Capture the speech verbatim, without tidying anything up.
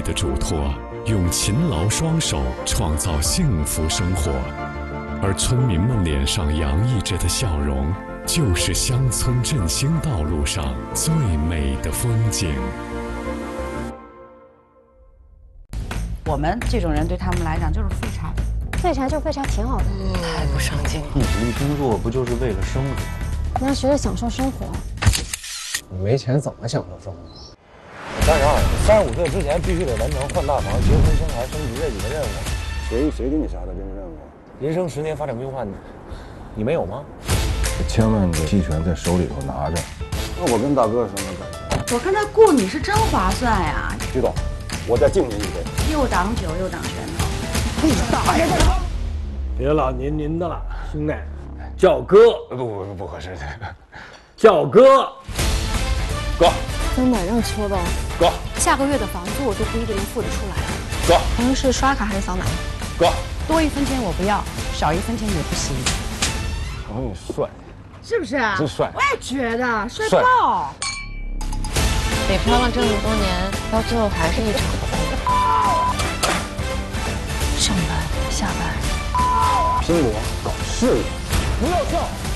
的嘱托，用勤劳双手创造幸福生活，而村民们脸上洋溢着的笑容，就是乡村振兴道路上最美的风景。 我们这种人对他们来讲就是废柴， 废柴就废柴挺好的。 太不上进了。 你努力工作不就是为了生活？ 你要学着享受生活。 你没钱怎么享受生活？ 三十二，三十五岁之前必须得完成换大房、结婚、生孩、升级这几个任务。 谁谁给你下的这个任务？ 人生十年发展规划，你没有吗？ 千万个期权在手里头拿着。那我跟大哥什么的？ 我看他雇你是真划算呀。 徐总，我再敬您一杯。 又挡酒又挡拳头。 你大爷的！别老您您的了，兄弟，叫哥。 不不不不合适， 叫哥。 哥。 真的让戳吧。 哥。 下个月的房租我都不一定能付得出来。 哥。 您是刷卡还是扫码？ 哥。 多一分钱我不要，少一分钱也不行。 瞅你帅， 是不是啊？ 真帅！ 我也觉得帅爆。 北漂了这么多年，到最后还是一场空。上班下班， 拼搏搞事业，不要笑。